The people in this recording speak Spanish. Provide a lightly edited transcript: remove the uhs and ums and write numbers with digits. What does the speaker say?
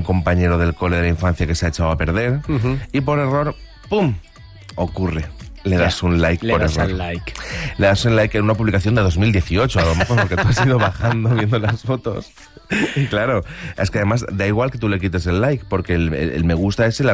compañero del cole de la infancia que se ha echado a perder, y por error, ¡pum!, ocurre. Le das un like por error. Le das un like en una publicación de 2018, a lo mejor, porque tú has ido bajando viendo las fotos. Y claro, es que además da igual que tú le quites el like, porque el me gusta ese, la